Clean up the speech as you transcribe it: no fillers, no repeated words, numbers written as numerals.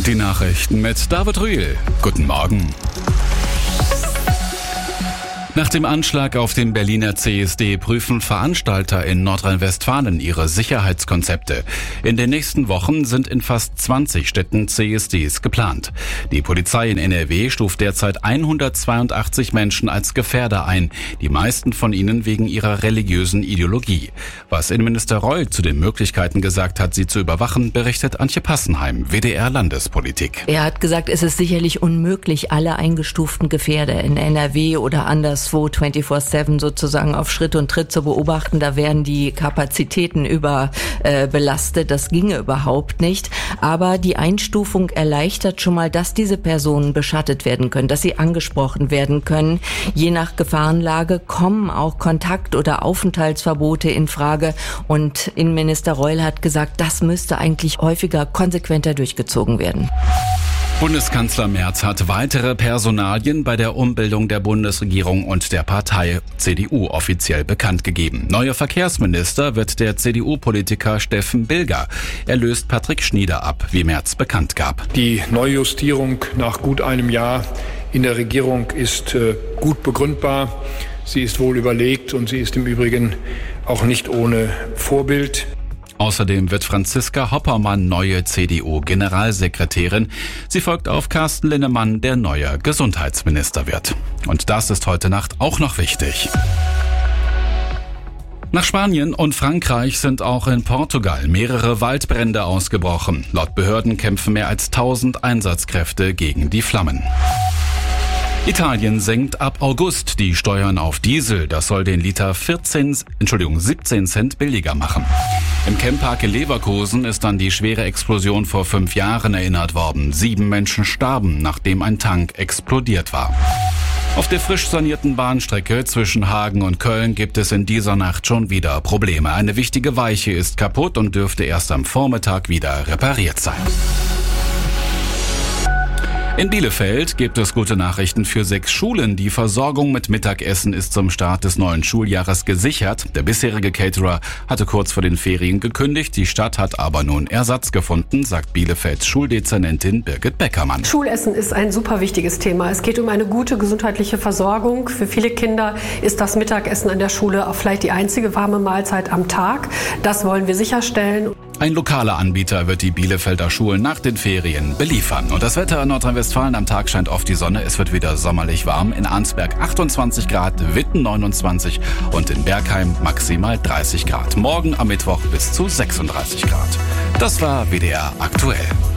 Die Nachrichten mit David Rühl. Guten Morgen. Nach dem Anschlag auf den Berliner CSD prüfen Veranstalter in Nordrhein-Westfalen ihre Sicherheitskonzepte. In den nächsten Wochen sind in fast 20 Städten CSDs geplant. Die Polizei in NRW stuft derzeit 182 Menschen als Gefährder ein, die meisten von ihnen wegen ihrer religiösen Ideologie. Was Innenminister Reul zu den Möglichkeiten gesagt hat, sie zu überwachen, berichtet Antje Passenheim, WDR Landespolitik. Er hat gesagt, es ist sicherlich unmöglich, alle eingestuften Gefährder in NRW oder anderswo 24/7 sozusagen auf Schritt und Tritt zu beobachten. Da werden die Kapazitäten überbelastet. Das ginge überhaupt nicht. Aber die Einstufung erleichtert schon mal, dass diese Personen beschattet werden können, dass sie angesprochen werden können. Je nach Gefahrenlage kommen auch Kontakt- oder Aufenthaltsverbote in Frage. Und Innenminister Reul hat gesagt, das müsste eigentlich häufiger konsequenter durchgezogen werden. Bundeskanzler Merz hat weitere Personalien bei der Umbildung der Bundesregierung und der Partei CDU offiziell bekannt gegeben. Neuer Verkehrsminister wird der CDU-Politiker Steffen Bilger. Er löst Patrick Schnieder ab, wie Merz bekannt gab. Die Neujustierung nach gut einem Jahr in der Regierung ist gut begründbar. Sie ist wohl überlegt und sie ist im Übrigen auch nicht ohne Vorbild. Außerdem wird Franziska Hoppermann neue CDU-Generalsekretärin. Sie folgt auf Carsten Linnemann, der neuer Gesundheitsminister wird. Und das ist heute Nacht auch noch wichtig. Nach Spanien und Frankreich sind auch in Portugal mehrere Waldbrände ausgebrochen. Laut Behörden kämpfen mehr als 1000 Einsatzkräfte gegen die Flammen. Italien senkt ab August die Steuern auf Diesel. Das soll den Liter 17 Cent billiger machen. Im Camppark in Leverkusen ist an die schwere Explosion vor 5 Jahren erinnert worden. 7 Menschen starben, nachdem ein Tank explodiert war. Auf der frisch sanierten Bahnstrecke zwischen Hagen und Köln gibt es in dieser Nacht schon wieder Probleme. Eine wichtige Weiche ist kaputt und dürfte erst am Vormittag wieder repariert sein. In Bielefeld gibt es gute Nachrichten für 6 Schulen. Die Versorgung mit Mittagessen ist zum Start des neuen Schuljahres gesichert. Der bisherige Caterer hatte kurz vor den Ferien gekündigt. Die Stadt hat aber nun Ersatz gefunden, sagt Bielefelds Schuldezernentin Birgit Beckermann. Schulessen ist ein super wichtiges Thema. Es geht um eine gute gesundheitliche Versorgung. Für viele Kinder ist das Mittagessen an der Schule auch vielleicht die einzige warme Mahlzeit am Tag. Das wollen wir sicherstellen. Ein lokaler Anbieter wird die Bielefelder Schulen nach den Ferien beliefern. Und das Wetter in Nordrhein-Westfalen: am Tag scheint oft die Sonne. Es wird wieder sommerlich warm. In Arnsberg 28 Grad, Witten 29 und in Bergheim maximal 30 Grad. Morgen am Mittwoch bis zu 36 Grad. Das war WDR aktuell.